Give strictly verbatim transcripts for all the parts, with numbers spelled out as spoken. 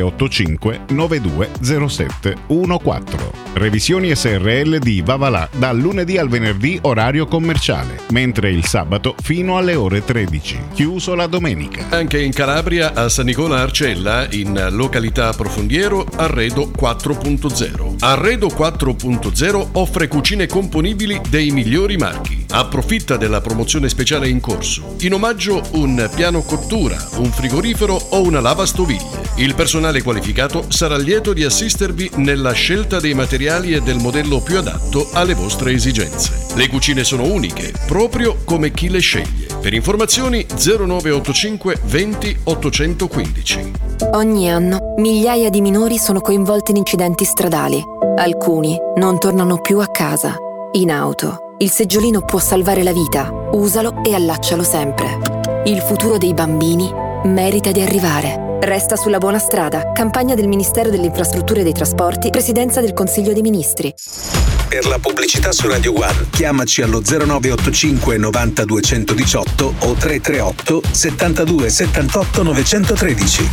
ottocinque nove due zero sette uno quattro. Revisioni S R L di Vavalà dal lunedì al venerdì orario commerciale, mentre il sabato fino alle ore tredici, chiuso la domenica. Anche in Calabria, a San Nicola Arcella, in località Profondiero, Arredo quattro punto zero. Arredo quattro punto zero offre cucine componibili dei migliori marchi. Approfitta della promozione speciale in corso. In omaggio un piano cottura, un frigorifero o una lavastoviglie. Il personale qualificato sarà lieto di assistervi nella scelta dei materiali e del modello più adatto alle vostre esigenze. Le cucine sono uniche, proprio come chi le sceglie. Per informazioni zero nove ottocinque venti ottocentoquindici. Ogni anno migliaia di minori sono coinvolti in incidenti stradali. Alcuni non tornano più a casa. In auto, il seggiolino può salvare la vita. Usalo e allaccialo sempre. Il futuro dei bambini merita di arrivare. Resta sulla buona strada. Campagna del Ministero delle Infrastrutture e dei Trasporti, Presidenza del Consiglio dei Ministri. Per la pubblicità su Radio One, chiamaci allo zero nove ottocinque novanta duecentodiciotto o tre tre otto settantadue settantotto novecentotredici.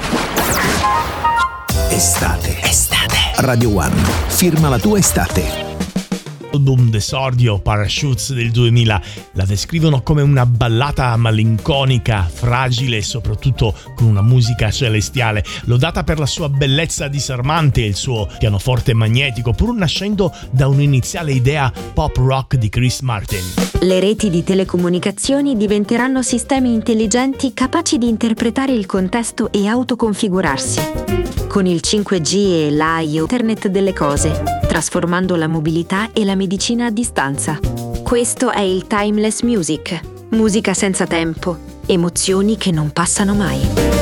Estate. Estate. Radio One. Firma la tua estate. L'album d'esordio Parachutes del duemila la descrivono come una ballata malinconica, fragile e soprattutto con una musica celestiale, lodata per la sua bellezza disarmante e il suo pianoforte magnetico, pur nascendo da un'iniziale idea pop rock di Chris Martin. Le reti di telecomunicazioni diventeranno sistemi intelligenti capaci di interpretare il contesto e autoconfigurarsi. Con il cinque G e l'Internet delle cose, trasformando la mobilità e la medicina a distanza. Questo è il Timeless Music. Musica senza tempo, emozioni che non passano mai.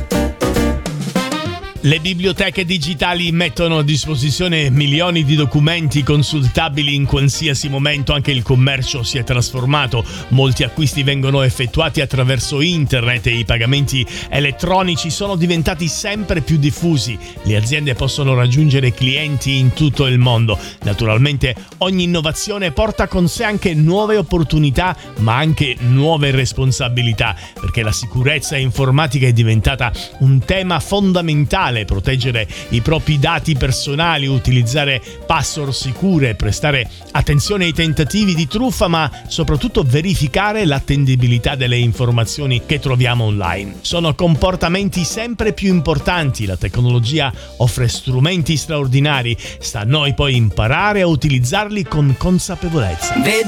Le biblioteche digitali mettono a disposizione milioni di documenti consultabili in qualsiasi momento. Anche il commercio si è trasformato. Molti acquisti vengono effettuati attraverso internet e i pagamenti elettronici sono diventati sempre più diffusi. Le aziende possono raggiungere clienti in tutto il mondo. Naturalmente ogni innovazione porta con sé anche nuove opportunità, ma anche nuove responsabilità, perché la sicurezza informatica è diventata un tema fondamentale. Proteggere i propri dati personali, utilizzare password sicure, prestare attenzione ai tentativi di truffa, ma soprattutto verificare l'attendibilità delle informazioni che troviamo online. Sono comportamenti sempre più importanti. La tecnologia offre strumenti straordinari, sta a noi poi imparare a utilizzarli con consapevolezza. Vedo